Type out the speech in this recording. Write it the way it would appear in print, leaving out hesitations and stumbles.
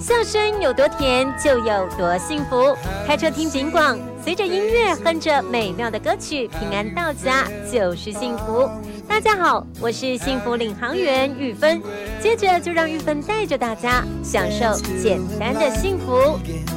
笑声有多甜，就有多幸福。开车听警广，随着音乐哼着美妙的歌曲，平安到家就是幸福。大家好，我是幸福领航员玉芬，接着就让玉芬带着大家享受简单的幸福。